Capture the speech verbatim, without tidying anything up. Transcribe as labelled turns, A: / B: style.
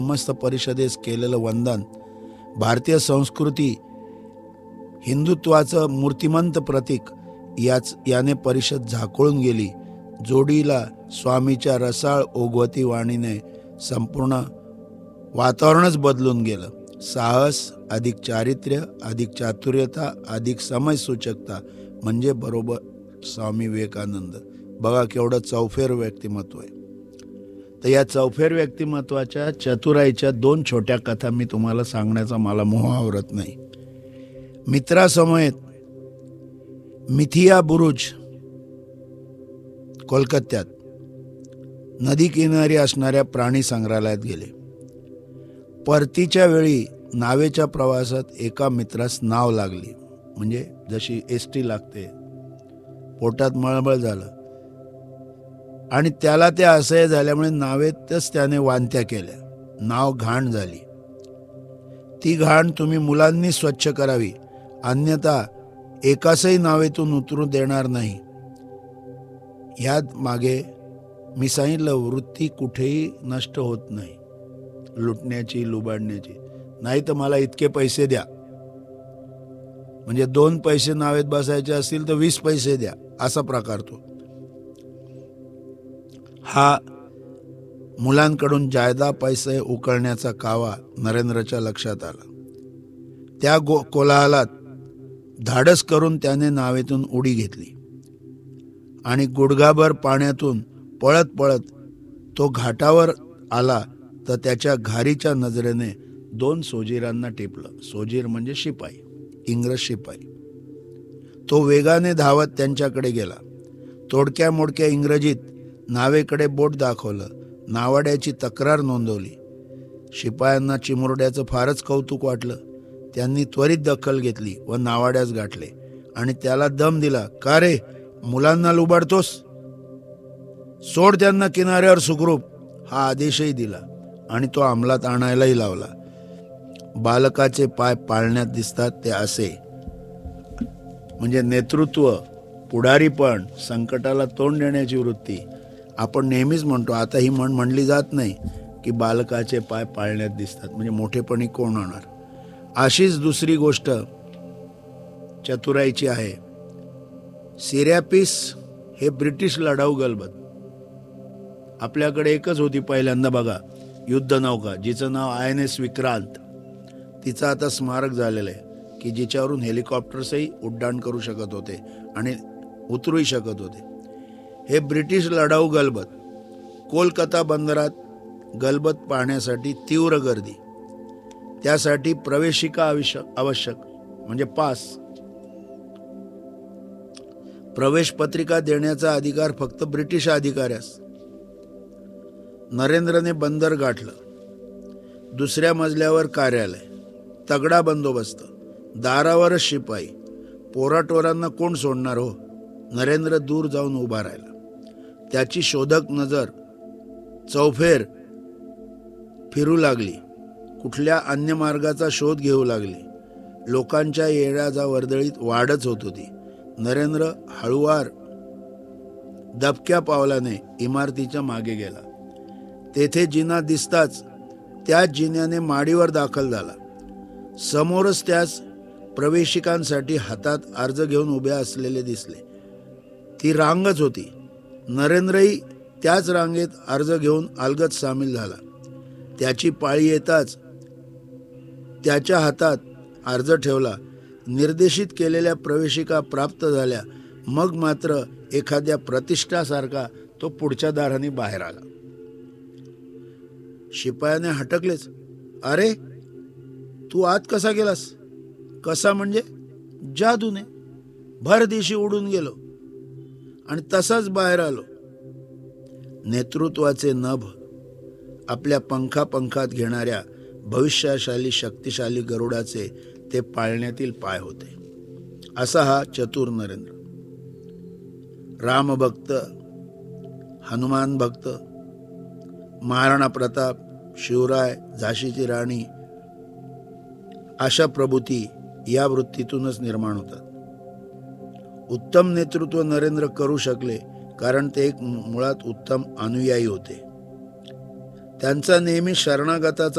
A: समस्त परिषदेस केलेलं वंदन भारतीय संस्कृती हिंदुत्वाचं मूर्तिमंत प्रतीक याच याने परिषद झाकोळून गेली. जोडीला स्वामीच्या रसाळ ओघवती वाणीने संपूर्ण वातावरणच बदलून गेलं. साहस अधिक चारित्र्य अधिक चातुर्यता अधिक समयसूचकता म्हणजे बरोबर स्वामी विवेकानंद. बघा केवढं चौफेर व्यक्तिमत्व आहे. तर या चौफेर व्यक्तिमत्वाच्या चतुराईच्या दोन छोट्या कथा मी तुम्हाला सांगण्याचा मला मोह आवरत नाही. मित्रासमवेत मिथिया बुरुज कोलकात्यात नदी किनारी असणाऱ्या प्राणी संग्रहालयात गेले. परतीच्या वेळी नावेच्या प्रवासात एका मित्रास नाव लागली, म्हणजे जशी एस टी लागते. पोटात मळमळ झालं आणि त्याला ते असह्य झाल्यामुळे नावेतच त्याने वांत्या केल्या. नाव घाण झाली. ती घाण तुम्ही मुलांनी स्वच्छ करावी, अन्यथा एकासही नावेतून उतरू देणार नाही. ह्यात मागे मी सांगितलं, वृत्ती कुठेही नष्ट होत नाही, लुटण्याची लुबाडण्याची. नाही तर मला इतके पैसे द्या, म्हणजे दोन पैसे नावेत बसायचे असतील तर वीस पैसे द्या, असा प्रकार तो. हा मुलांकडून जायदा पैसे उकळण्याचा कावा नरेंद्रच्या लक्षात आला. त्या गो कोलाहलात धाडस करून त्याने नावेतून उडी घेतली आणि गुडघाभर पाण्यातून पळत पळत तो घाटावर आला तर त्याच्या घारीच्या नजरेने दोन सोजीरांना टिपलं. सोजीर म्हणजे शिपाई, इंग्रज शिपाई. तो वेगाने धावत त्यांच्याकडे गेला. तोडक्या मोडक्या इंग्रजीत नावेकडे बोट दाखवलं. नावाड्याची तक्रार नोंदवली. शिपायांना चिमुरड्याचं फारच कौतुक वाटलं. त्यांनी त्वरित दखल घेतली व नावाड्यास गाठले आणि त्याला दम दिला. का रे, मुलांना लुबाडतोस? सोड त्यांना किनाऱ्यावर सुखरूप, हा आदेशही दिला आणि तो अंमलात आणायलाही लावला. बालकाचे पाय पाळण्यात दिसतात ते असे, म्हणजे नेतृत्व, पुढारीपण, संकटाला तोंड देण्याची वृत्ती. आपण नेहमीच म्हणतो, आता ही म्हण म्हणली जात नाही की बालकाचे पाय पाळण्यात दिसतात, म्हणजे मोठेपणी कोण होणार. अशीच दुसरी गोष्ट चतुराईची आहे. सिरॅपिस हे ब्रिटिश लढाऊ गलबत. आपल्याकडे एकच होती पहिल्यांदा बघा, युद्धनौका, जिचं नाव आय एन एस विक्रांत. तिचं आता स्मारक झालेलं आहे की जिच्यावरून हेलिकॉप्टर्सही उड्डाण करू शकत होते आणि उतरूही शकत होते. हे ब्रिटिश लढाऊ गलबत. कोलकाता बंदरात गलबत पाहण्यासाठी तीव्र गर्दी. त्यासाठी प्रवेशिका आवश्यक आवश्यक म्हणजे पास. प्रवेश पत्रिका देण्याचा अधिकार फक्त ब्रिटिश अधिकाऱ्यास. नरेंद्रने बंदर गाठलं. दुसऱ्या मजल्यावर कार्यालय, तगडा बंदोबस्त, दारावरच शिपाई. पोराटोरांना कोण सोडणार हो. नरेंद्र दूर जाऊन उभा राहिला. त्याची शोधक नजर चौफेर फिरू लागली. कुठल्या अन्य मार्गाचा शोध घेऊ लागली. लोकांच्या येण्याचा वर्दळीत वाढच होत होती. नरेंद्र हळुवार दबक्या पावलाने इमारतीच्या मागे गेला. तेथे जिना दिसताच त्या जिन्याने माडीवर दाखल झाला. समोरच त्यास प्रवेशिकांसाठी हातात अर्ज घेऊन उभ्या असलेले दिसले. ती रांगच होती. नरेंद्रही त्याच रांगेत अर्ज घेऊन अलगद सामील झाला. त्याची पाळी येताच त्याच्या हातात अर्ज ठेवला. निर्देशित केलेल्या प्रवेशिका प्राप्त झाल्या. मग मात्र एखाद्या प्रतिष्ठासारखा तो पुढच्या दाराने बाहेर आला. शिपायाने हटकलेच. अरे, तू आत कसा गेलास? कसा म्हणजे? जादूने. भर दिशी उडून गेलो आणि तसाच बाहेर आलो. नेतृत्वाचे नभ आपल्या पंखा पंखात घेणाऱ्या भविष्यशाली शक्तिशाली गरुडाचे ते पाळण्यातील पाय होते. असा हा चतुर नरेंद्र. रामभक्त, हनुमान भक्त, महाराणा प्रताप, शिवराय, झाशीची राणी अशा प्रभूती या वृत्तीतूनच निर्माण होतात. उत्तम नेतृत्व नरेंद्र करू शकले कारण ते एक मुळात उत्तम अनुयायी होते. त्यांचा नेहमी शरणागताचा